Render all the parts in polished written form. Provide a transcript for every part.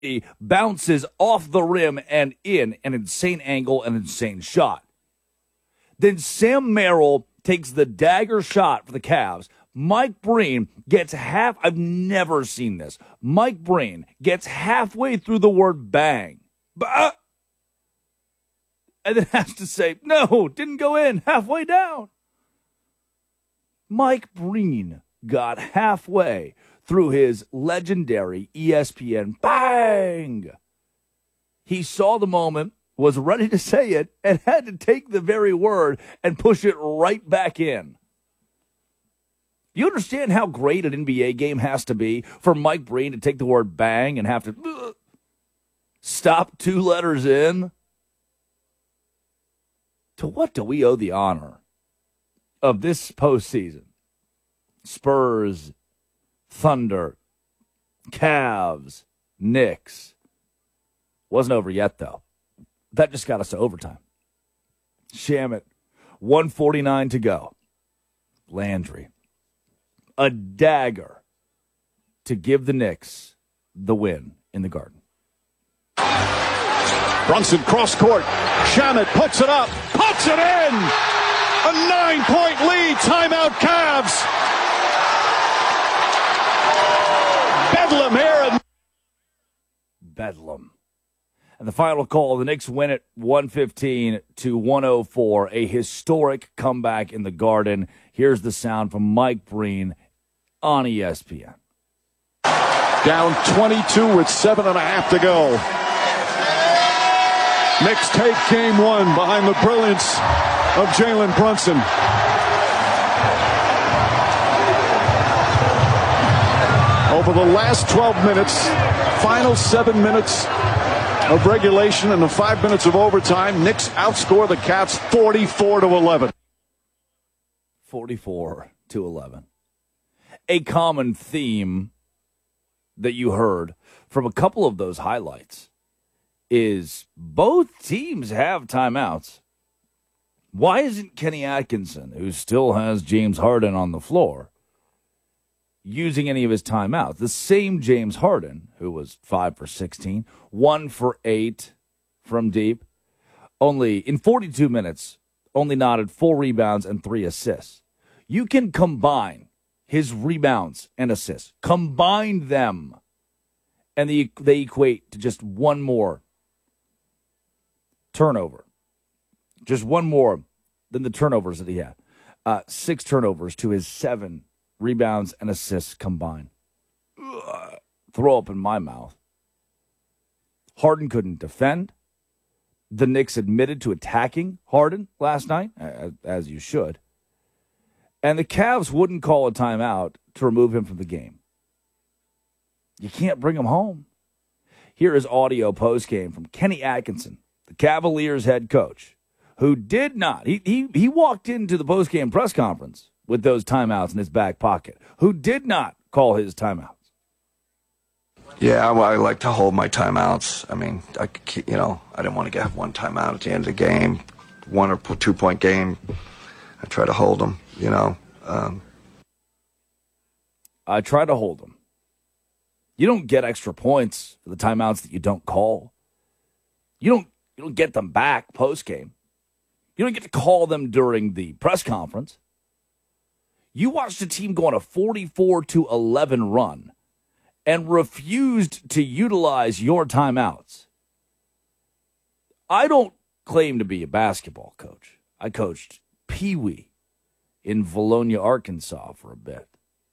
He bounces off the rim and in an insane angle, an insane shot. Then Sam Merrill takes the dagger shot for the Cavs. Mike Breen gets I've never seen this. Mike Breen gets halfway through the word bang. And then has to say, no, didn't go in, halfway down. Mike Breen got halfway through his legendary ESPN bang. He saw the moment, was ready to say it, and had to take the very word and push it right back in. You understand how great an NBA game has to be for Mike Breen to take the word bang and have to stop 2 letters in? To what do we owe the honor of this postseason? Spurs, Thunder, Cavs, Knicks. Wasn't over yet, though. That just got us to overtime. Shamet, 1:49 to go. Landry, a dagger to give the Knicks the win in the Garden. Brunson cross court. Shamet puts it up, puts it in. A 9-point lead. Timeout, Cavs. Bedlam here. Bedlam. And the final call, the Knicks win it 115 to 104. A historic comeback in the Garden. Here's the sound from Mike Breen on ESPN. Down 22 with 7.5 to go. Knicks take game 1 behind the brilliance of Jalen Brunson. Over the last 12 minutes, final 7 minutes of regulation and the 5 minutes of overtime, Knicks outscore the Cavs 44-11. 44-11. A common theme that you heard from a couple of those highlights is both teams have timeouts. Why isn't Kenny Atkinson, who still has James Harden on the floor, using any of his timeouts? The same James Harden, who was 5 for 16, 1 for 8 from deep, only in 42 minutes, only knotted 4 rebounds and 3 assists. You can combine his rebounds and assists, combine them, and they equate to just one more turnover. Just one more than the turnovers that he had. 6 turnovers to his 7 rebounds and assists combined. Ugh, throw up in my mouth. Harden couldn't defend. The Knicks admitted to attacking Harden last night, as you should. And the Cavs wouldn't call a timeout to remove him from the game. You can't bring him home. Here is audio postgame from Kenny Atkinson, the Cavaliers head coach, who did not. He walked into the postgame press conference with those timeouts in his back pocket, who did not call his timeouts. Yeah, I like to hold my timeouts. I mean, I didn't want to get 1 timeout at the end of the game, 1 or 2 point game. I try to hold them, I try to hold them. You don't get extra points for the timeouts that you don't call. You don't get them back post game. You don't get to call them during the press conference. You watched the team go on a 44-11 run and refused to utilize your timeouts. I don't claim to be a basketball coach. I coached Pee Wee in Valonia, Arkansas for a bit.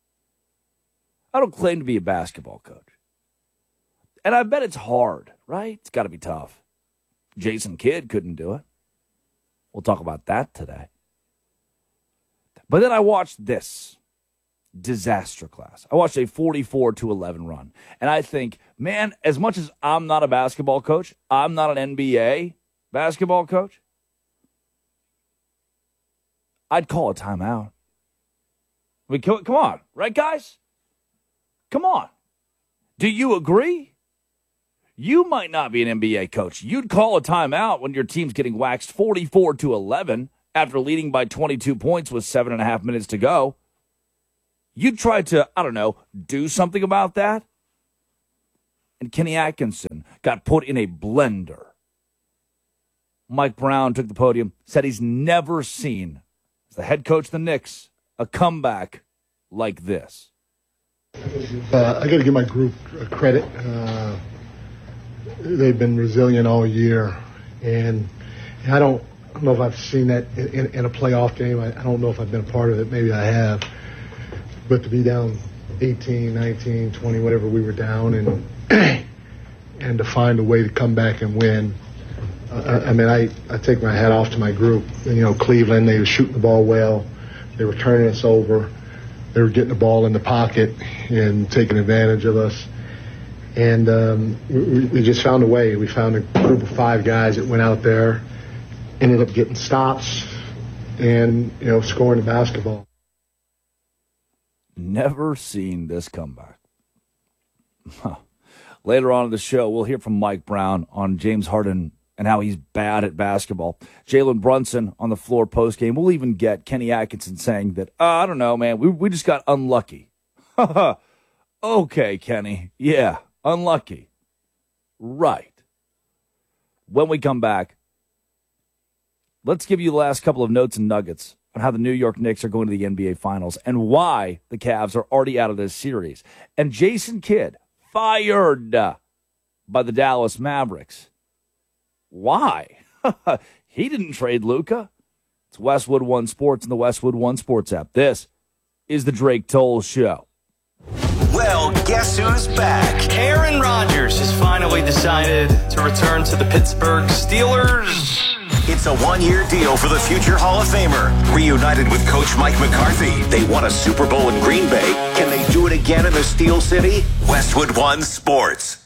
I don't claim to be a basketball coach. And I bet it's hard, right? It's got to be tough. Jason Kidd couldn't do it. We'll talk about that today. But then I watched this disaster class. I watched a 44-11 run. And I think, man, as much as I'm not a basketball coach, I'm not an NBA basketball coach, I'd call a timeout. I mean, come on, right, guys? Come on. Do you agree? You might not be an NBA coach. You'd call a timeout when your team's getting waxed 44-11 after leading by 22 points with 7.5 minutes to go. You'd try to, do something about that. and Kenny Atkinson got put in a blender. Mike Brown took the podium, said he's never seen, as the head coach of the Knicks, a comeback like this. I got to give my group credit. They've been resilient all year, and I don't know if I've seen that in a playoff game. I don't know if I've been a part of it. Maybe I have. But to be down 18, 19, 20, whatever we were down, and to find a way to come back and win. I take my hat off to my group. Cleveland, they were shooting the ball well. They were turning us over. They were getting the ball in the pocket and taking advantage of us. And we just found a way. We found a group of 5 guys that went out there, ended up getting stops, and, scoring the basketball. Never seen this comeback. Later on in the show, we'll hear from Mike Brown on James Harden and how he's bad at basketball. Jalen Brunson on the floor postgame. We'll even get Kenny Atkinson saying that, I don't know, man, we just got unlucky. Okay, Kenny. Yeah, unlucky. Right. When we come back, let's give you the last couple of notes and nuggets on how the New York Knicks are going to the NBA Finals and why the Cavs are already out of this series. And Jason Kidd fired by the Dallas Mavericks. Why? He didn't trade Luka. It's Westwood One Sports and the Westwood One Sports app. This is the Drake Toll Show. Well, guess who's back? Aaron Rodgers has finally decided to return to the Pittsburgh Steelers. It's a one-year deal for the future Hall of Famer. Reunited with Coach Mike McCarthy, they won a Super Bowl in Green Bay. Can they do it again in the Steel City? Westwood One Sports.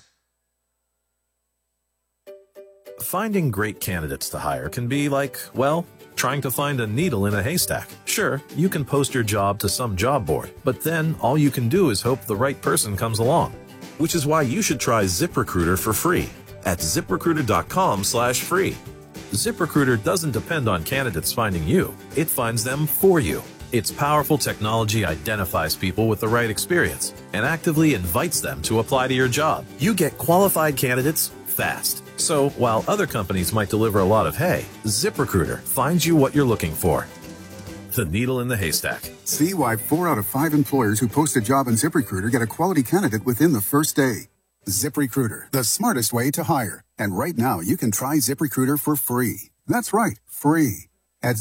Finding great candidates to hire can be like, well, trying to find a needle in a haystack. Sure, you can post your job to some job board, but then all you can do is hope the right person comes along. Which is why you should try ZipRecruiter for free at ZipRecruiter.com/free. ZipRecruiter doesn't depend on candidates finding you. It finds them for you. Its powerful technology identifies people with the right experience and actively invites them to apply to your job. You get qualified candidates fast. So while other companies might deliver a lot of hay, ZipRecruiter finds you what you're looking for. The needle in the haystack. See why 4 out of 5 employers who post a job on ZipRecruiter get a quality candidate within the first day. ZipRecruiter, the smartest way to hire. And right now, you can try ZipRecruiter for free. That's right, free. At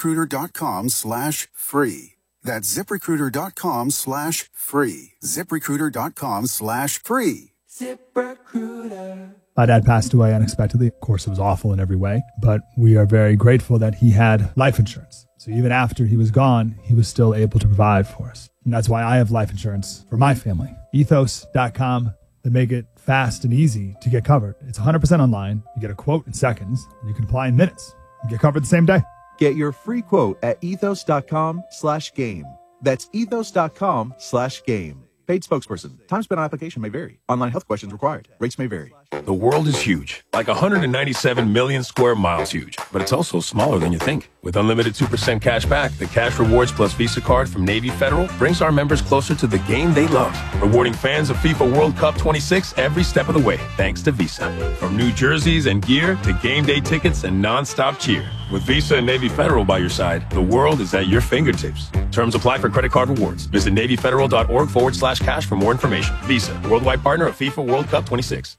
ZipRecruiter.com/free. That's ZipRecruiter.com/free. ZipRecruiter.com/free. ZipRecruiter. My dad passed away unexpectedly. Of course, it was awful in every way, but we are very grateful that he had life insurance. So even after he was gone, he was still able to provide for us. And that's why I have life insurance for my family. Ethos.com. They make it fast and easy to get covered. It's 100% online. You get a quote in seconds, and you can apply in minutes. You get covered the same day. Get your free quote at ethos.com/game. That's ethos.com/game. Paid spokesperson. Time spent on application may vary. Online health questions required. Rates may vary. The world is huge, like 197 million square miles huge, but it's also smaller than you think. With unlimited 2% cash back, the Cash Rewards Plus Visa card from Navy Federal brings our members closer to the game they love, rewarding fans of FIFA World Cup 26 every step of the way, thanks to Visa. From new jerseys and gear to game day tickets and non-stop cheer. With Visa and Navy Federal by your side, the world is at your fingertips. Terms apply for credit card rewards. Visit NavyFederal.org/cash for more information. Visa, worldwide partner of FIFA World Cup 26.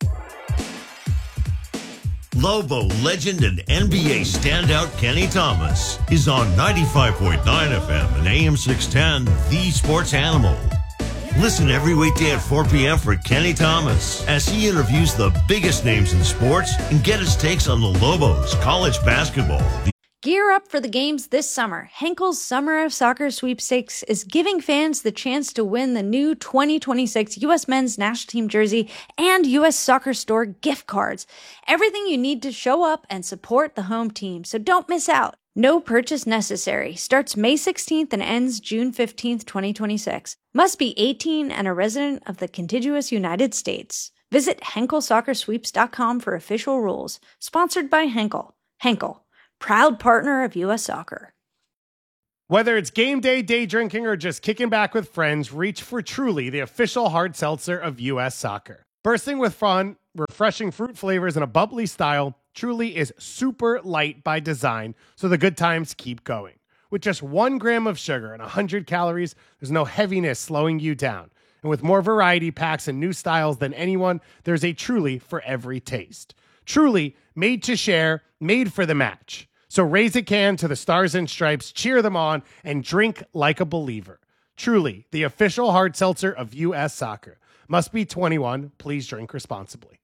Lobo legend and NBA standout Kenny Thomas is on 95.9 FM and AM 610, The Sports Animal. Listen every weekday at 4 p.m. for Kenny Thomas as he interviews the biggest names in sports and get his takes on the Lobos, college basketball. Gear up for the games this summer. Henkel's Summer of Soccer Sweepstakes is giving fans the chance to win the new 2026 U.S. Men's National Team jersey and U.S. Soccer Store gift cards. Everything you need to show up and support the home team, so don't miss out. No purchase necessary. Starts May 16th and ends June 15th, 2026. Must be 18 and a resident of the contiguous United States. Visit HenkelSoccerSweeps.com for official rules. Sponsored by Henkel. Henkel, proud partner of U.S. Soccer. Whether it's game day, day drinking, or just kicking back with friends, reach for Truly, the official hard seltzer of U.S. Soccer. Bursting with fun, refreshing fruit flavors, and a bubbly style, Truly is super light by design, so the good times keep going. With just 1 gram of sugar and 100 calories, there's no heaviness slowing you down. And with more variety packs and new styles than anyone, there's a Truly for every taste. Truly, made to share, made for the match. So raise a can to the Stars and Stripes, cheer them on, and drink like a believer. Truly, the official hard seltzer of U.S. Soccer. Must be 21. Please drink responsibly.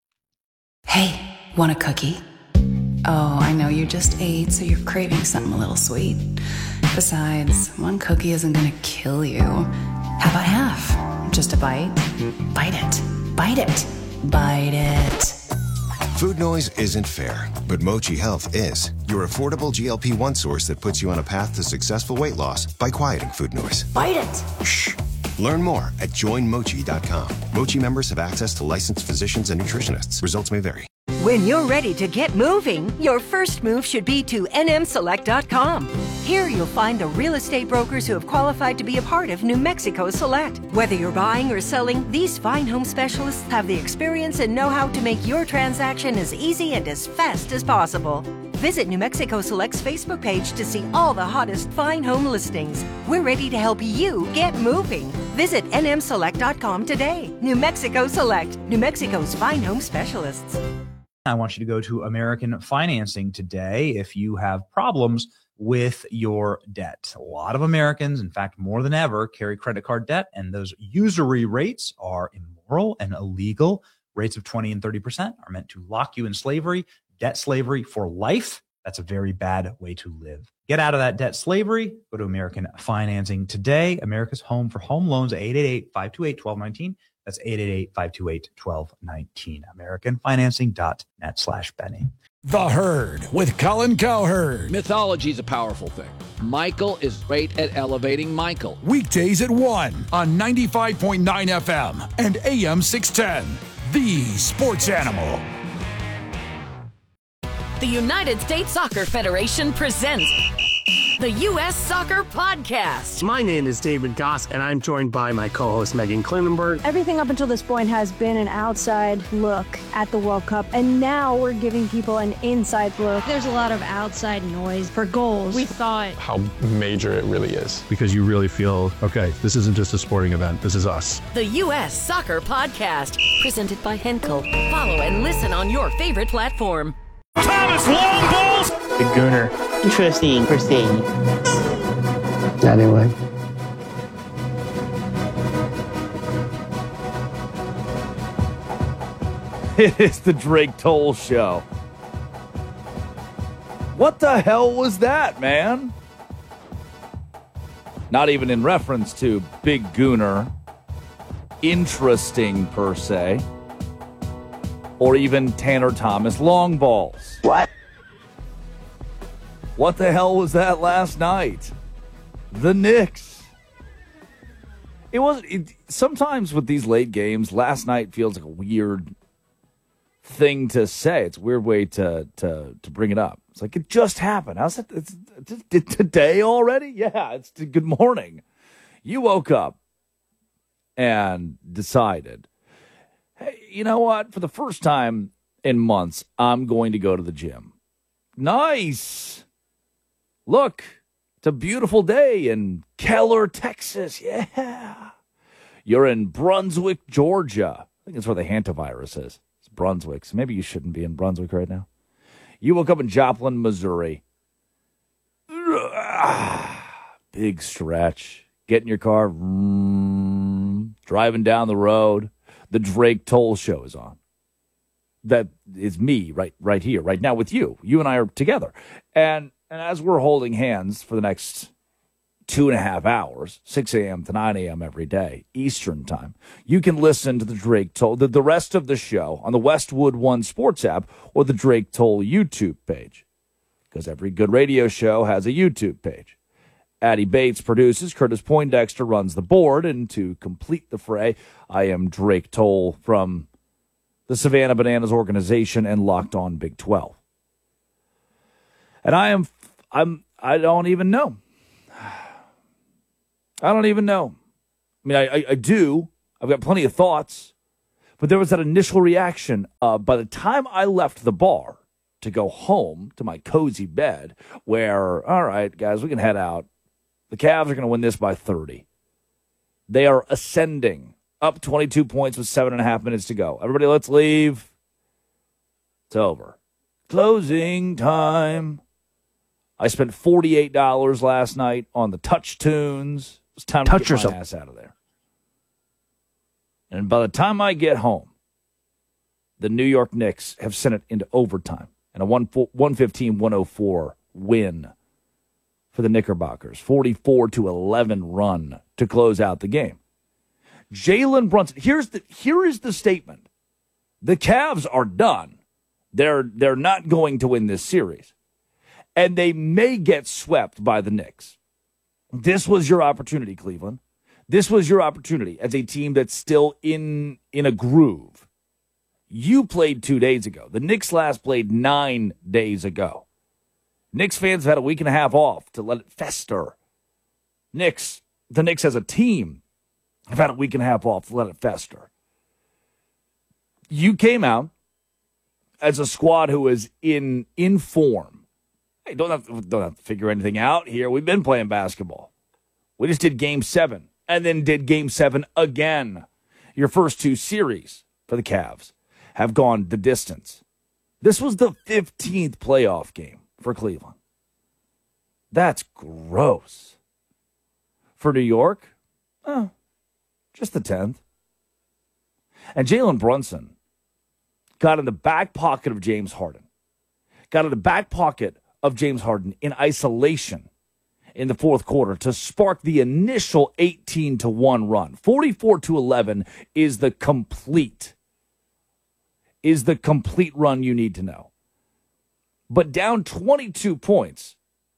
Hey, want a cookie? Oh, I know you just ate, so you're craving something a little sweet. Besides, 1 cookie isn't gonna kill you. How about half? Just a bite? Bite it. Bite it. Bite it. Food noise isn't fair, but Mochi Health is. Your affordable GLP-1 source that puts you on a path to successful weight loss by quieting food noise. Bite it. Shh. Learn more at joinmochi.com. Mochi members have access to licensed physicians and nutritionists. Results may vary. When you're ready to get moving, your first move should be to nmselect.com. Here you'll find the real estate brokers who have qualified to be a part of New Mexico Select. Whether you're buying or selling, these fine home specialists have the experience and know-how to make your transaction as easy and as fast as possible. Visit New Mexico Select's Facebook page to see all the hottest fine home listings. We're ready to help you get moving. Visit nmselect.com today. New Mexico Select, New Mexico's fine home specialists. I want you to go to American Financing today if you have problems with your debt. A lot of Americans, in fact, more than ever, carry credit card debt, and those usury rates are immoral and illegal. Rates of 20 and 30% are meant to lock you in slavery, debt slavery for life. That's a very bad way to live. Get out of that debt slavery. Go to American Financing today. America's home for home loans, 888-528-1219. That's 888-528-1219. AmericanFinancing.net/Benny. The Herd with Colin Cowherd. Mythology is a powerful thing. Michael is great at elevating Michael. Weekdays at 1 on 95.9 FM and AM 610. The Sports Animal. The United States Soccer Federation presents the U.S. Soccer Podcast. My name is David Goss, and I'm joined by my co-host Megan Klinenberg. Everything up until this point has been an outside look at the World Cup, and now we're giving people an inside look. There's a lot of outside noise for goals. We thought how major it really is. Because you really feel, okay, this isn't just a sporting event, this is us. The U.S. Soccer Podcast, presented by Henkel. Follow and listen on your favorite platform. Thomas, long balls! The Gooner. Interesting per se. Anyway. It is the Drake Toll Show. What the hell was that, man? Not even in reference to Big Gooner. Interesting, per se. Or even Tanner Thomas long balls. What? What the hell was that last night? The Knicks. It wasn't. Sometimes with these late games, last night feels like a weird thing to say. It's a weird way to bring it up. It's like it just happened. How's it? It's today already? Yeah, it's good morning. You woke up and decided, hey, you know what? For the first time in months, I'm going to go to the gym. Nice. Look, it's a beautiful day in Keller, Texas. Yeah. You're in Brunswick, Georgia. I think that's where the hantavirus is. It's Brunswick. So maybe you shouldn't be in Brunswick right now. You woke up in Joplin, Missouri. Big stretch. Get in your car. Driving down the road. The Drake Toll Show is on. That is me right here, right now with you. You and I are together. And as we're holding hands for the next 2.5 hours, 6 a.m. to 9 a.m. every day, Eastern time, you can listen to the Drake Toll, the rest of the show on the Westwood One Sports app or the Drake Toll YouTube page. Because every good radio show has a YouTube page. Addie Bates produces, Curtis Poindexter runs the board, and to complete the fray, I am Drake Toll from the Savannah Bananas organization and Locked On Big 12. And I don't even know. I don't even know. I mean, I do. I've got plenty of thoughts. But there was that initial reaction. By the time I left the bar to go home to my cozy bed, where, all right, guys, we can head out. The Cavs are going to win this by 30. They are ascending, up 22 points with 7.5 minutes to go. Everybody, let's leave. It's over. Closing time. I spent $48 last night on the Touch Tunes. It's time to get my ass out of there. And by the time I get home, the New York Knicks have sent it into overtime and a 115-104 win for the Knickerbockers. 44-11 run to close out the game. Jalen Brunson, here is the statement. The Cavs are done. They're not going to win this series. And they may get swept by the Knicks. This was your opportunity, Cleveland. This was your opportunity as a team that's still in a groove. You played 2 days ago. The Knicks last played 9 days ago. Knicks fans have had a week and a half off to let it fester. The Knicks as a team have had a week and a half off to let it fester. You came out as a squad who is in form. Hey, don't have to figure anything out here. We've been playing basketball. We just did Game 7 and then did Game 7 again. Your first two series for the Cavs have gone the distance. This was the 15th playoff game for Cleveland. That's gross. For New York, just the 10th. And Jalen Brunson got in the back pocket of James Harden. Got in the back pocket of James Harden in isolation in the fourth quarter to spark the initial 18-1 run. 44-11 is the complete run you need to know. But down 22 points,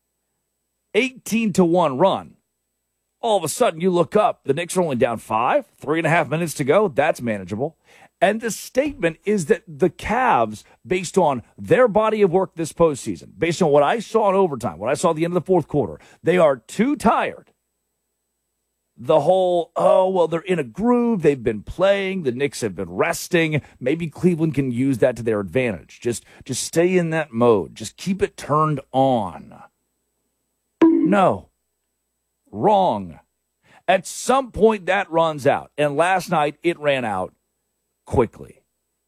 18-1 run. All of a sudden, you look up. The Knicks are only down 5, 3.5 minutes to go. That's manageable. And the statement is that the Cavs, based on their body of work this postseason, based on what I saw in overtime, what I saw at the end of the fourth quarter, they are too tired. The whole, they're in a groove. They've been playing. The Knicks have been resting. Maybe Cleveland can use that to their advantage. Just stay in that mode. Just keep it turned on. No. Wrong. At some point, that runs out. And last night, it ran out quickly.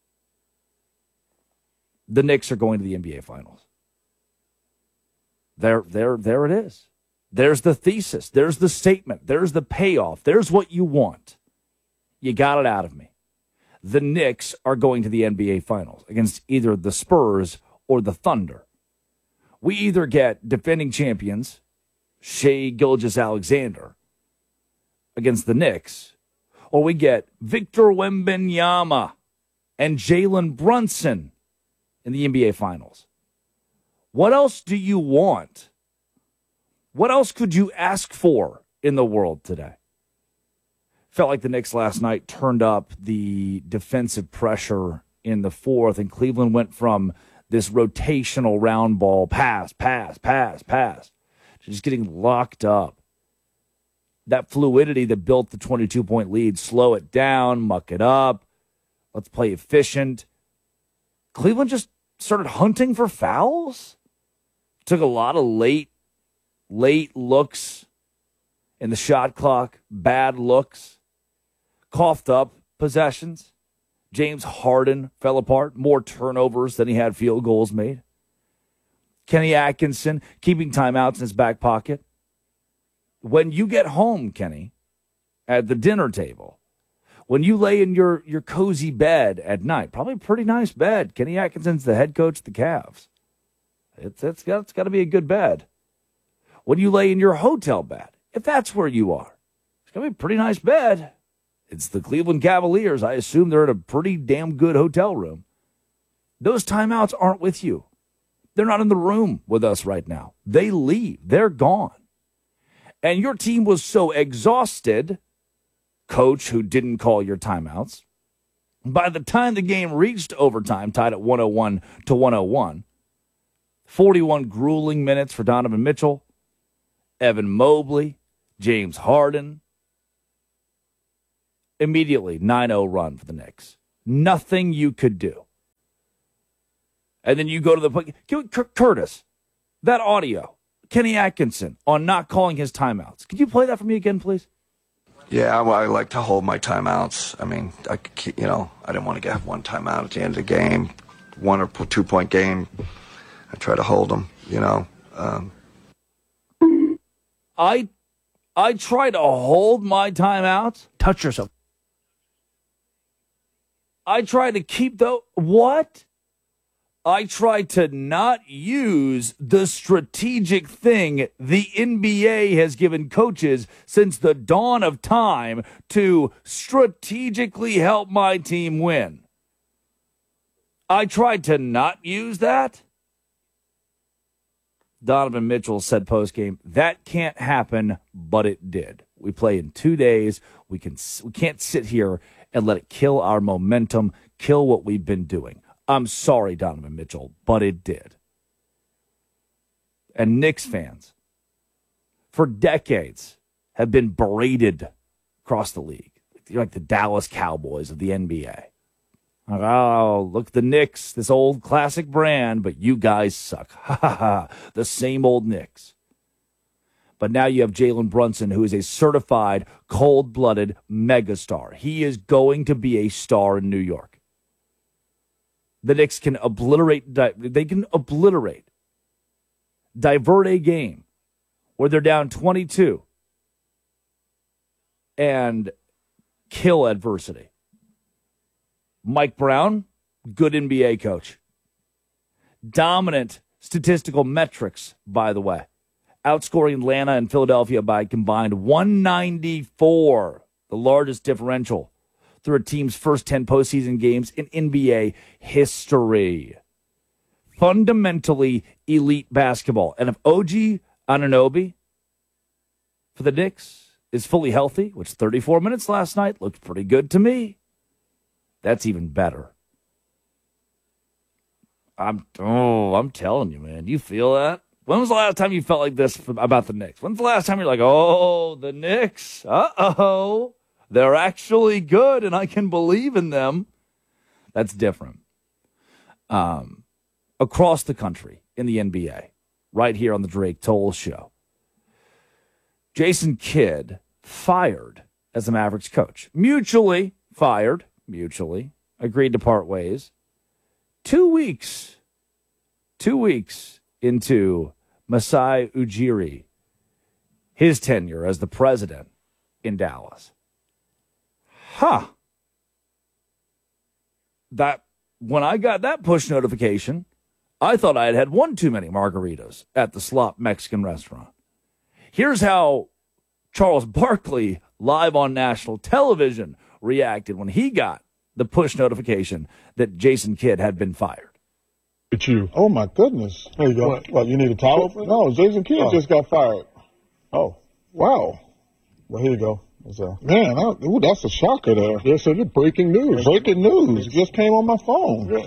The Knicks are going to the NBA Finals. There it is. There's the thesis. There's the statement. There's the payoff. There's what you want. You got it out of me. The Knicks are going to the NBA Finals against either the Spurs or the Thunder. We either get defending champions Shai Gilgeous-Alexander against the Knicks, or we get Victor Wembanyama and Jalen Brunson in the NBA Finals. What else do you want? What else could you ask for in the world today? Felt like the Knicks last night turned up the defensive pressure in the fourth, and Cleveland went from this rotational round ball pass, just getting locked up. That fluidity that built the 22-point lead, slow it down, muck it up. Let's play efficient. Cleveland just started hunting for fouls. Took a lot of late looks in the shot clock, bad looks, coughed up possessions. James Harden fell apart, more turnovers than he had field goals made. Kenny Atkinson keeping timeouts in his back pocket. When you get home, Kenny, at the dinner table, when you lay in your cozy bed at night, probably a pretty nice bed. Kenny Atkinson's the head coach of the Cavs. It's got to be a good bed. When you lay in your hotel bed, if that's where you are, it's going to be a pretty nice bed. It's the Cleveland Cavaliers. I assume they're in a pretty damn good hotel room. Those timeouts aren't with you. They're not in the room with us right now. They leave. They're gone. And your team was so exhausted, coach who didn't call your timeouts, by the time the game reached overtime, tied at 101-101, 41 grueling minutes for Donovan Mitchell, Evan Mobley, James Harden. Immediately, 9-0 run for the Knicks. Nothing you could do. And then you go to the Curtis, that audio, Kenny Atkinson on not calling his timeouts. Could you play that for me again, please? Yeah, I like to hold my timeouts. I mean, I didn't want to get one timeout at the end of the game, 1 or 2 point game. I try to hold them, I try to hold my timeouts. Touch yourself. I try to keep what? I try to not use the strategic thing the NBA has given coaches since the dawn of time to strategically help my team win. I tried to not use that. Donovan Mitchell said postgame, that can't happen, but it did. We play in 2 days. We can't sit here and let it kill our momentum, kill what we've been doing. I'm sorry, Donovan Mitchell, but it did. And Knicks fans, for decades, have been berated across the league. You're like the Dallas Cowboys of the NBA. Oh, look, the Knicks, this old classic brand, but you guys suck. Ha ha ha. The same old Knicks. But now you have Jalen Brunson, who is a certified, cold-blooded megastar. He is going to be a star in New York. The Knicks can divert a game where they're down 22 and kill adversity. Mike Brown, good NBA coach. Dominant statistical metrics, by the way. Outscoring Atlanta and Philadelphia by combined 194, the largest differential through a team's first 10 postseason games in NBA history. Fundamentally elite basketball. And if OG Anunoby for the Knicks is fully healthy, which 34 minutes last night looked pretty good to me, that's even better. I'm telling you, man. You feel that? When was the last time you felt like this about the Knicks? When's the last time you're like, oh, the Knicks, uh-oh, they're actually good and I can believe in them? That's different. Across the country in the NBA, right here on the Drake Toll Show, Jason Kidd fired as the Mavericks coach. Mutually agreed to part ways. 2 weeks into Masai Ujiri, his tenure as the president in Dallas. That when I got that push notification, I thought I had had one too many margaritas at the Slop Mexican restaurant. Here's how Charles Barkley, live on national television, reacted when he got the push notification that Jason Kidd had been fired. It's you. Oh, my goodness. There you go. What, you need a towel for that? No, Jason Kidd just got fired. Oh, wow. Well, here you go. Man, that's a shocker there. Yes, it's breaking news. Breaking news. It just came on my phone. Yeah.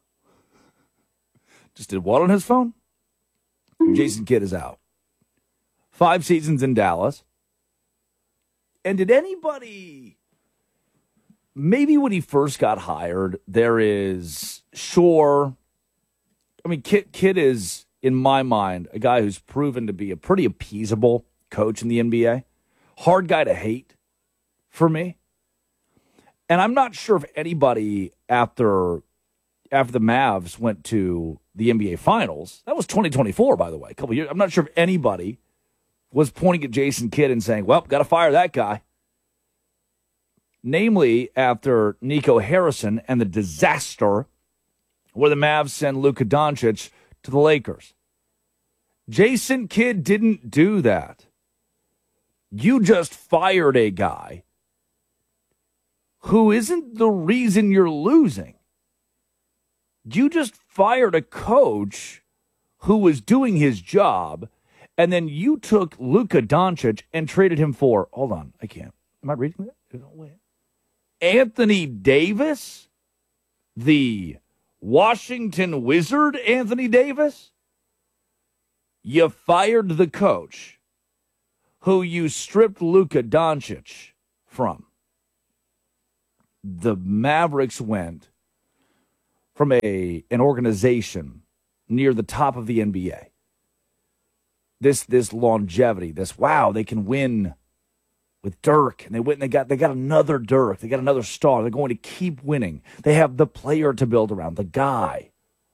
Just did what on his phone? Jason Kidd is out. 5 seasons in Dallas. And did anybody... Maybe when he first got hired, there is... Sure... I mean, Kidd is, in my mind, a guy who's proven to be a pretty appeasable coach in the NBA. Hard guy to hate for me. And I'm not sure if anybody after the Mavs went to the NBA Finals, that was 2024, by the way, a couple years. I'm not sure if anybody was pointing at Jason Kidd and saying, well, got to fire that guy. Namely, after Nico Harrison and the disaster where the Mavs send Luka Doncic to the Lakers. Jason Kidd didn't do that. You just fired a guy who isn't the reason you're losing. You just fired a coach who was doing his job, and then you took Luka Doncic and traded him for, hold on, I can't. Am I reading that? Wait. Anthony Davis? The Washington Wizard Anthony Davis? You fired the coach who you stripped Luka Doncic from. the Mavericks went from an organization near the top of the NBA. This longevity, wow, they can win with Dirk, and they got another Dirk, they got another star. They're going to keep winning. They have the player to build around, the guy.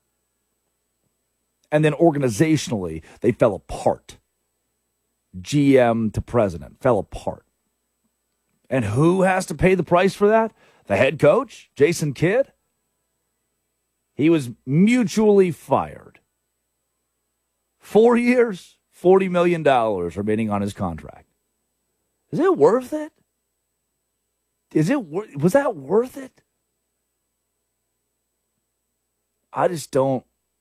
And then organizationally, they fell apart. GM to president fell apart. And who has to pay the price for that? The head coach, Jason Kidd. He was mutually fired. 4 years, $40 million remaining on his contract. Is it worth it? Was that worth it? I just don't.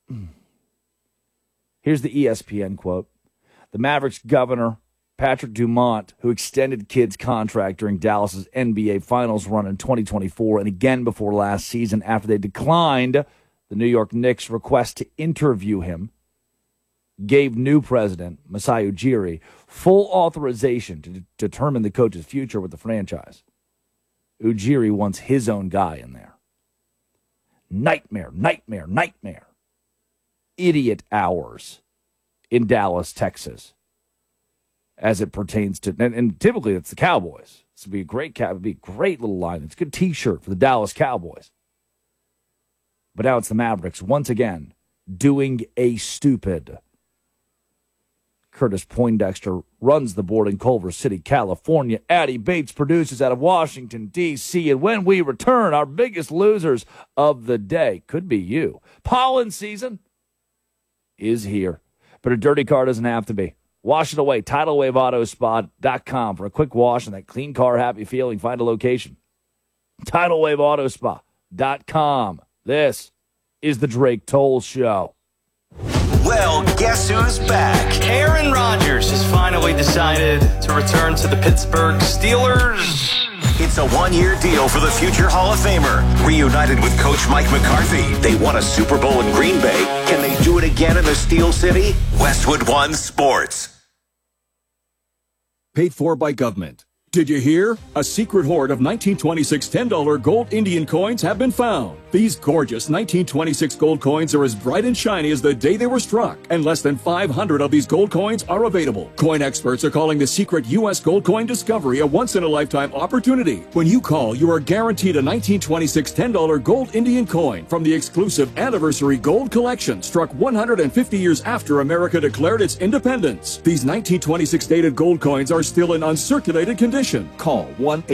Here's the ESPN quote. The Mavericks governor, Patrick Dumont, who extended Kidd's contract during Dallas's NBA Finals run in 2024 and again before last season after they declined the New York Knicks' request to interview him, gave new president, Masai Ujiri, full authorization to determine the coach's future with the franchise. Ujiri wants his own guy in there. Nightmare. Idiot hours in Dallas, Texas, as it pertains to, and typically it's the Cowboys. This would be a great little line. It's a good T-shirt for the Dallas Cowboys. But now it's the Mavericks once again doing a stupid. Curtis Poindexter runs the board in Culver City, California. Addie Bates produces out of Washington, D.C. And when we return, our biggest losers of the day could be you. Pollen season is here, but a dirty car doesn't have to be. Wash it away. TidalWaveAutoSpa.com for a quick wash and that clean car happy feeling. Find a location. TidalWaveAutoSpa.com. This is the Drake Toll Show. Well, guess who's back? Aaron Rodgers has finally decided to return to the Pittsburgh Steelers. It's a one-year deal for the future Hall of Famer. Reunited with Coach Mike McCarthy. They won a Super Bowl in Green Bay. Can they do it again in the Steel City? Westwood One Sports. Paid for by government. Did you hear? A secret hoard of 1926 $10 gold Indian coins have been found. These gorgeous 1926 gold coins are as bright and shiny as the day they were struck, and less than 500 of these gold coins are available. Coin experts are calling the secret U.S. gold coin discovery a once-in-a-lifetime opportunity. When you call, you are guaranteed a 1926 $10 gold Indian coin from the exclusive Anniversary Gold Collection, struck 150 years after America declared its independence. These 1926 dated gold coins are still in uncirculated condition. Call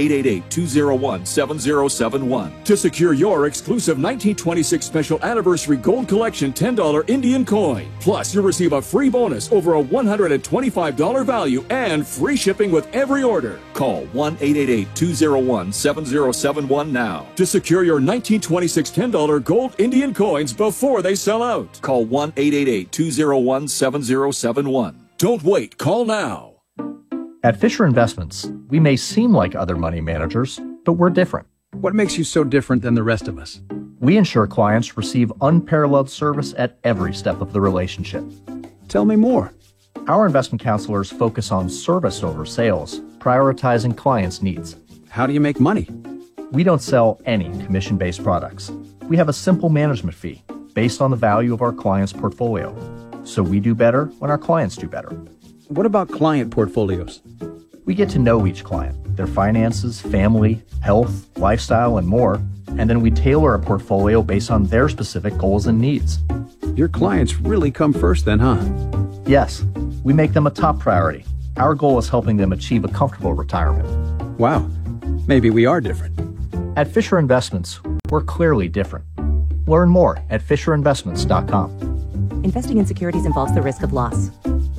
1-888-201-7071 to secure your exclusive 1926 Special Anniversary Gold Collection $10 Indian coin. Plus, you'll receive a free bonus over a $125 value and free shipping with every order. Call 1-888-201-7071 now to secure your 1926 $10 gold Indian coins before they sell out. Call 1-888-201-7071. Don't wait. Call now. At Fisher Investments, we may seem like other money managers, but we're different. What makes you so different than the rest of us? We ensure clients receive unparalleled service at every step of the relationship. Tell me more. Our investment counselors focus on service over sales, prioritizing clients' needs. How do you make money? We don't sell any commission-based products. We have a simple management fee based on the value of our clients' portfolio. So we do better when our clients do better. What about client portfolios? We get to know each client, their finances, family, health, lifestyle, and more, and then we tailor a portfolio based on their specific goals and needs. Your clients really come first then, huh? Yes, we make them a top priority. Our goal is helping them achieve a comfortable retirement. Wow, maybe we are different. At Fisher Investments, we're clearly different. Learn more at FisherInvestments.com. Investing in securities involves the risk of loss.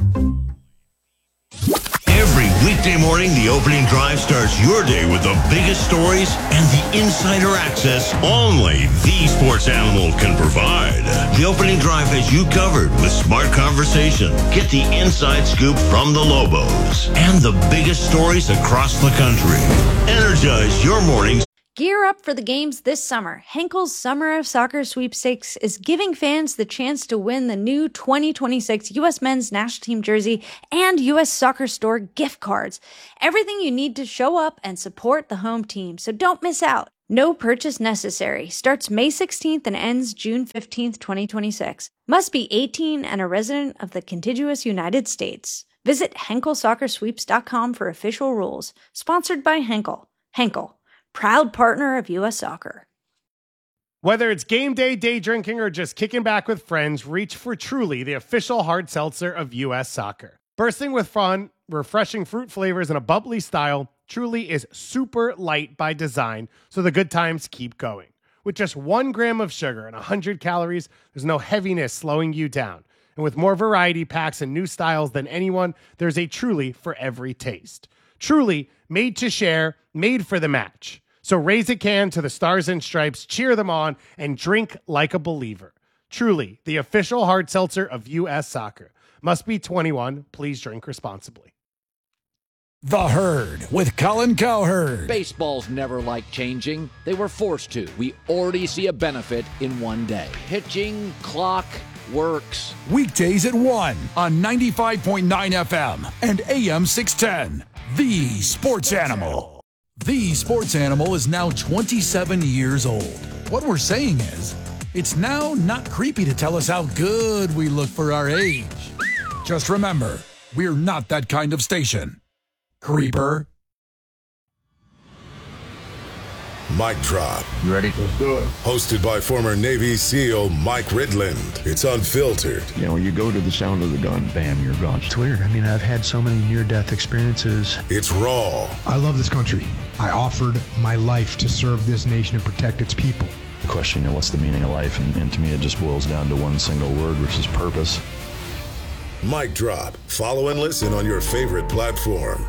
Every weekday morning, the opening drive starts your day with the biggest stories and the insider access only the sports animal can provide. The opening drive has you covered with smart conversation. Get the inside scoop from the Lobos and the biggest stories across the country. Energize your mornings. Gear up for the games this summer. Henkel's Summer of Soccer Sweepstakes is giving fans the chance to win the new 2026 U.S. Men's National Team jersey and U.S. Soccer Store gift cards. Everything you need to show up and support the home team, so don't miss out. No purchase necessary. Starts May 16th and ends June 15th, 2026. Must be 18 and a resident of the contiguous United States. Visit HenkelSoccerSweeps.com for official rules. Sponsored by Henkel. Henkel, proud partner of U.S. Soccer. Whether it's game day, day drinking, or just kicking back with friends, reach for Truly, the official hard seltzer of U.S. Soccer. Bursting with fun, refreshing fruit flavors, and a bubbly style, Truly is super light by design, so the good times keep going. With just 1 gram of sugar and 100 calories, there's no heaviness slowing you down. And with more variety packs and new styles than anyone, there's a Truly for every taste. Truly, made to share, made for the match. So raise a can to the Stars and Stripes, cheer them on, and drink like a believer. Truly, the official hard seltzer of U.S. Soccer. Must be 21. Please drink responsibly. The Herd with Colin Cowherd. Baseball's never liked changing. They were forced to. We already see a benefit in one day. Pitching, clock, works. Weekdays at 1 on 95.9 FM and AM 610. The Sports Animal. The Sports Animal is now 27 years old. What we're saying is, it's now not creepy to tell us how good we look for our age. Just remember, we're not that kind of station. Creeper. Mic Drop. You ready? Let's do it. Hosted by former Navy SEAL Mike Ridland. It's unfiltered. You know, you go to the sound of the gun, bam, you're gone. It's weird. I mean, I've had so many near-death experiences. It's raw. I love this country. I offered my life to serve this nation and protect its people. The question, what's the meaning of life? And to me, it just boils down to one single word, which is purpose. Mic Drop. Follow and listen on your favorite platform.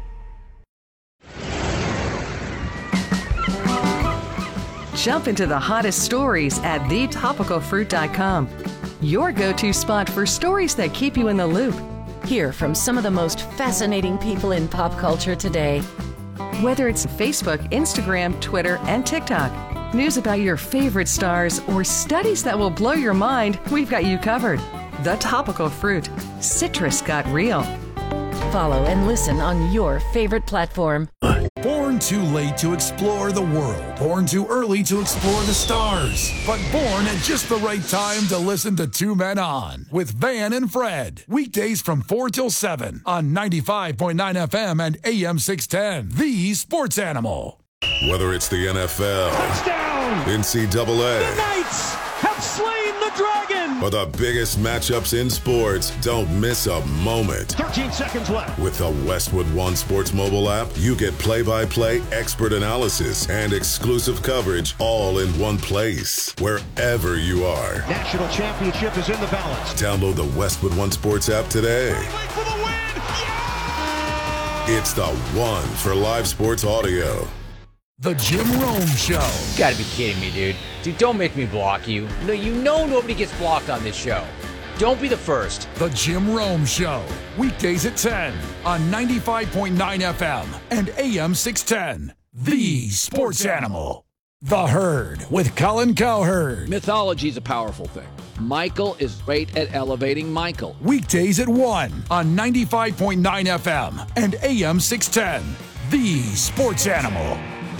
Jump into the hottest stories at thetopicalfruit.com. Your go-to spot for stories that keep you in the loop. Hear from some of the most fascinating people in pop culture today. Whether it's Facebook, Instagram, Twitter, and TikTok, news about your favorite stars, or studies that will blow your mind, we've got you covered. The Topical Fruit. Citrus got real. Follow and listen on your favorite platform. Born too late to explore the world. Born too early to explore the stars. But born at just the right time to listen to Two Men On with Van and Fred. Weekdays from 4 till 7 on 95.9 FM and AM 610. The Sports Animal. Whether it's the NFL, touchdown, NCAA, the Knights have slain the dragon, or the biggest matchups in sports, don't miss a moment. 13 seconds left. With the Westwood One Sports mobile app, you get play-by-play expert analysis and exclusive coverage all in one place, wherever you are. National championship is in the balance. Download the Westwood One Sports app today. For the win. Yeah! It's the one for live sports audio. The Jim Rome Show. You gotta be kidding me, dude. Dude, don't make me block you. No, you know nobody gets blocked on this show. Don't be the first. The Jim Rome Show. Weekdays at 10 on 95.9 FM and AM 610. The Sports Animal. The Herd with Colin Cowherd. Mythology's a powerful thing. Michael is great at elevating Michael. Weekdays at 1 on 95.9 FM and AM 610. The Sports Animal.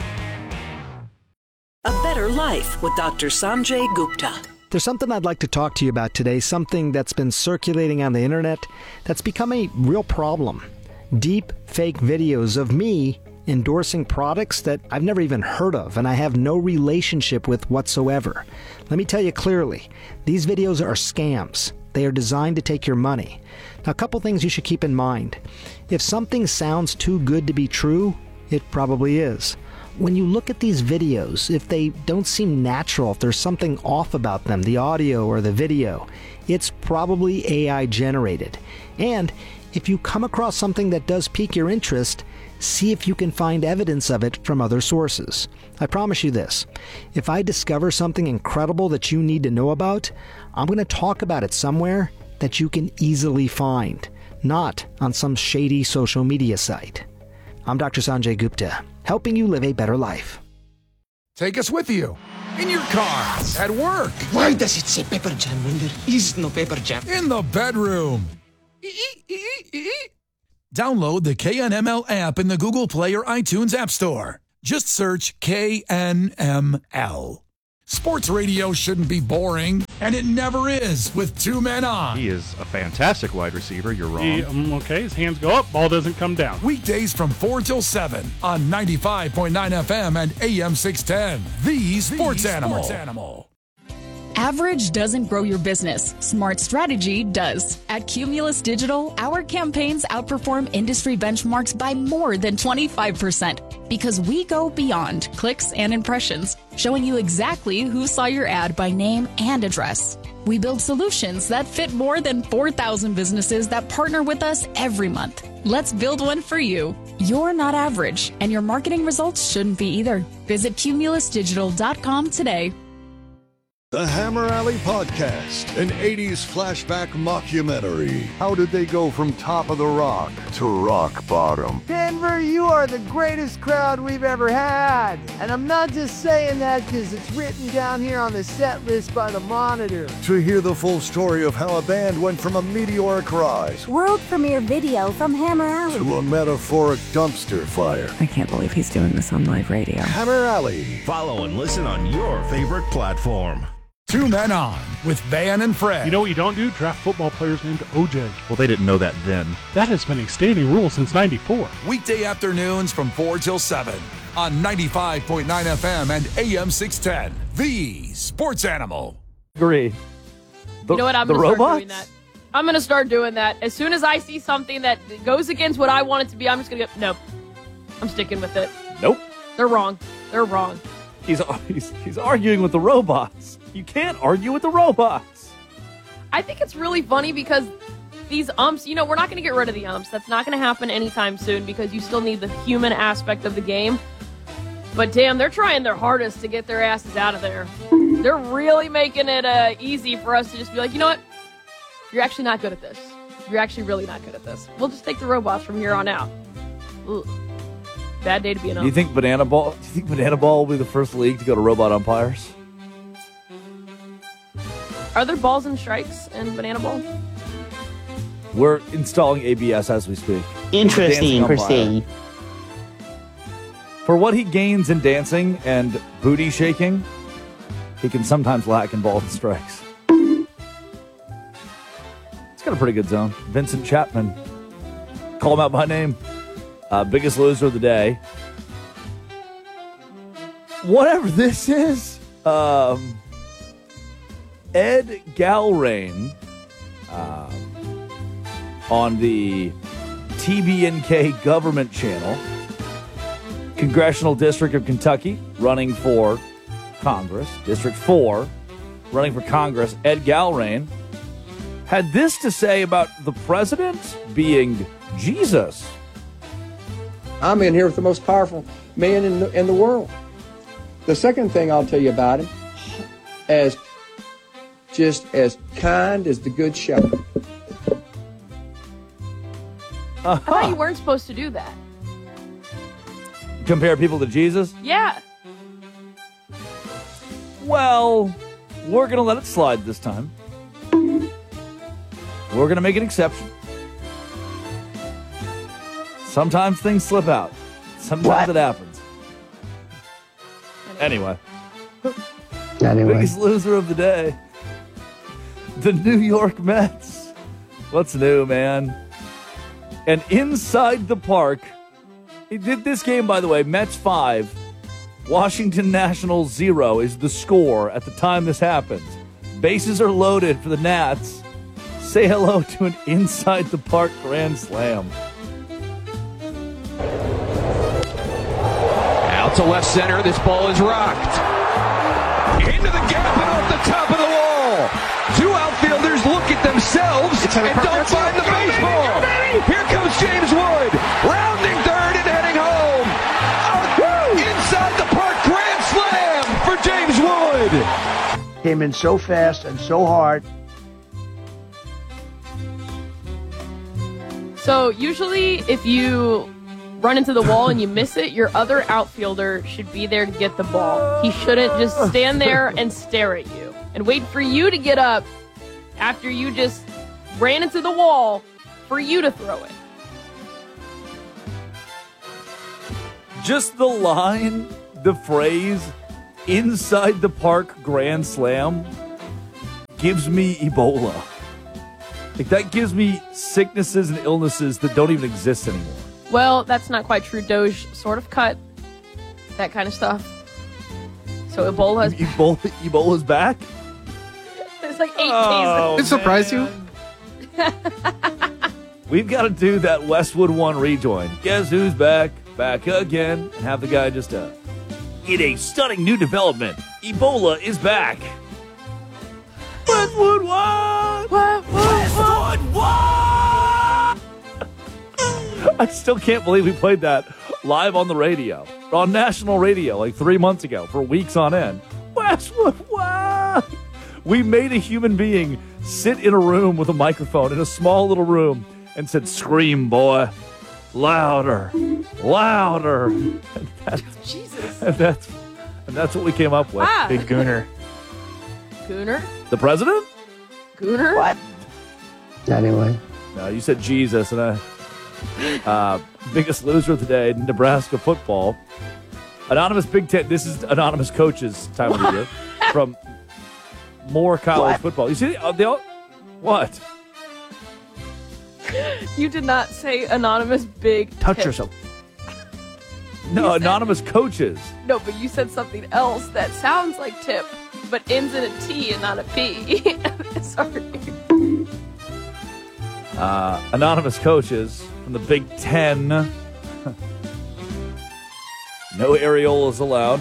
A Better Life with Dr. Sanjay Gupta. There's something I'd like to talk to you about today, something that's been circulating on the internet that's become a real problem. Deep fake videos of me endorsing products that I've never even heard of and I have no relationship with whatsoever. Let me tell you clearly, these videos are scams. They are designed to take your money. Now, a couple things you should keep in mind. If something sounds too good to be true, it probably is. When you look at these videos, if they don't seem natural, if there's something off about them, the audio or the video, it's probably AI generated. And if you come across something that does pique your interest, see if you can find evidence of it from other sources. I promise you this, if I discover something incredible that you need to know about, I'm going to talk about it somewhere that you can easily find, not on some shady social media site. I'm Dr. Sanjay Gupta, helping you live a better life. Take us with you. In your car, at work. Why does it say Pepper Jam when there is no Pepper Jam? In the bedroom. Download the KNML app in the Google Play or iTunes App Store. Just search KNML. Sports radio shouldn't be boring, and it never is with Two Men On. He is a fantastic wide receiver. You're wrong. Okay, his hands go up, ball doesn't come down. Weekdays from 4 till 7 on 95.9 FM and AM 610. The Sports Animal. Average doesn't grow your business. Smart strategy does. At Cumulus Digital, our campaigns outperform industry benchmarks by more than 25% because we go beyond clicks and impressions, showing you exactly who saw your ad by name and address. We build solutions that fit more than 4,000 businesses that partner with us every month. Let's build one for you. You're not average, and your marketing results shouldn't be either. Visit cumulusdigital.com today. The Hammer Alley Podcast, an 80s flashback mockumentary. How did they go from top of the rock to rock bottom? Denver, you are the greatest crowd we've ever had. And I'm not just saying that because it's written down here on the set list by the Monitor. To hear the full story of how a band went from a meteoric rise, world premiere video from Hammer Alley, to a metaphoric dumpster fire. I can't believe he's doing this on live radio. Hammer Alley. Follow and listen on your favorite platform. Two Men On with Van and Fred. You know what you don't do? Draft football players named OJ. Well, they didn't know that then. That has been a standing rule since '94. Weekday afternoons from 4 till 7 on 95.9 FM and AM 610. The Sports Animal. Agree. You know what? I'm going to start doing that. I'm going to start doing that. As soon as I see something that goes against what I want it to be, I'm just going to go, nope. I'm sticking with it. Nope. They're wrong. They're wrong. He's arguing with the robots. You can't argue with the robots. I think it's really funny because these umps, we're not going to get rid of the umps. That's not going to happen anytime soon because you still need the human aspect of the game. But damn, they're trying their hardest to get their asses out of there. They're really making it easy for us to just be like, you know what? You're actually not good at this. You're actually really not good at this. We'll just take the robots from here on out. Ugh. Bad day to be an ump. Do you think Banana Ball will be the first league to go to robot umpires? Are there balls and strikes in Banana Ball? We're installing ABS as we speak. Interesting, Christine. For what he gains in dancing and booty shaking, he can sometimes lack in balls and strikes. It's got a pretty good zone. Vincent Chapman. Call him out by name. Biggest loser of the day. Whatever this is, Ed Galrain on the TBNK government channel, Congressional District of Kentucky, running for Congress, District 4, running for Congress, Ed Galrain, had this to say about the president being Jesus. I'm in here with the most powerful man in the world. The second thing I'll tell you about him, just as kind as the good shepherd. I thought you weren't supposed to do that. Compare people to Jesus? Yeah. Well, we're going to let it slide this time. We're going to make an exception. Sometimes things slip out. Sometimes it happens. Anyway. Biggest loser of the day. The New York Mets. What's new, man? And inside the park, this game, by the way, Mets 5, Washington Nationals 0 is the score at the time this happens. Bases are loaded for the Nats. Say hello to an inside the park grand slam. Out to left center, this ball is rocked. Into the gap and off the top of the wall. Two outfielders look at themselves and don't find the baseball. Here comes James Wood, rounding third and heading home. Inside the park grand slam for James Wood. Came in so fast and so hard. So usually if you run into the wall and you miss it, your other outfielder should be there to get the ball. He shouldn't just stand there and stare at you and wait for you to get up after you just ran into the wall for you to throw it. Just the line, the phrase, inside the park grand slam, gives me Ebola. Like, that gives me sicknesses and illnesses that don't even exist anymore. Well, that's not quite true. Doge sort of cut that kind of stuff. So Ebola's back? It's like 8 days. Did it surprise you? We've got to do that Westwood One rejoin. Guess who's back? Back again. And have the guy just, in a stunning new development, Ebola is back. Westwood One! Westwood One! I still can't believe we played that live on the radio, on national radio, like 3 months ago, for weeks on end. Westwood One! We made a human being sit in a room with a microphone in a small little room and said, "Scream, boy. Louder. Louder." Jesus. And that's what we came up with. Ah. Big Gooner. Gooner? The president? Gooner? What? Anyway. No, you said Jesus, and biggest loser of the day, Nebraska football. Anonymous Big Ten. This is anonymous coaches time of the year from Moore College football. You see, they all, what? You did not say anonymous big Touch tip. yourself. No, anonymous coaches. No, but you said something else that sounds like tip, but ends in a T and not a P. Sorry. Anonymous coaches from the Big Ten. No areolas allowed.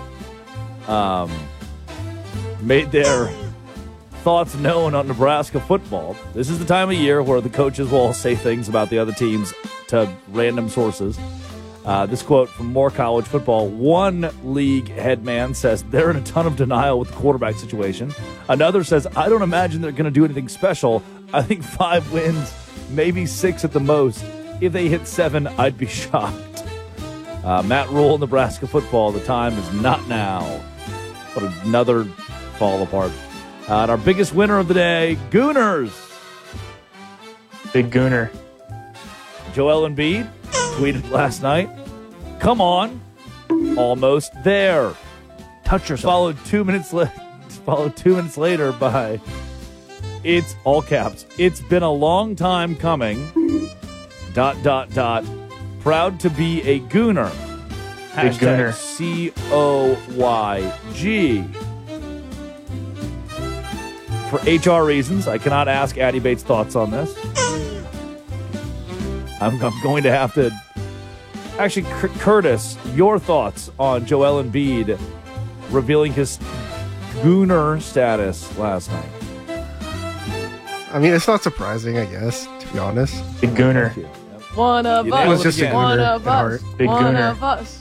Made their thoughts known on Nebraska football. This is the time of year where the coaches will all say things about the other teams to random sources. This quote from Moore College football: one league head man says they're in a ton of denial with the quarterback situation. Another says, I don't imagine they're going to do anything special. I think 5 wins, maybe 6 at the most. If they hit 7, I'd be shocked. Matt Rule, Nebraska football. The time is not now. What another fall apart. And our biggest winner of the day, Gooners. Big Gooner. Joel Embiid tweeted last night, "Come on, almost there." Touch yourself. Followed 2 minutes later by, it's all caps. It's been a long time coming. ... Proud to be a Gooner. Big Gooner. COYG. For HR reasons, I cannot ask Addie Bates' thoughts on this. I'm going to have to... Actually, Curtis, your thoughts on Joel Embiid revealing his Gooner status last night. I mean, it's not surprising, I guess, to be honest. Big Gooner. One of It us. was just a One Gooner of at us. heart. Big One Gooner. of us.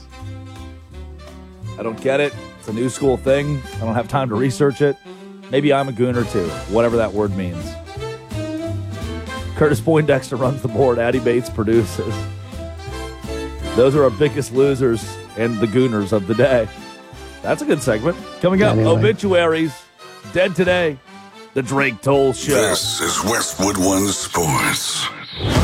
I don't get it. It's a new school thing. I don't have time to research it. Maybe I'm a Gooner too, whatever that word means. Curtis Poindexter runs the board. Addie Bates produces. Those are our biggest losers and the Gooners of the day. That's a good segment. Coming up, obituaries. Dead today. The Drake Toll Show. This is Westwood One Sports.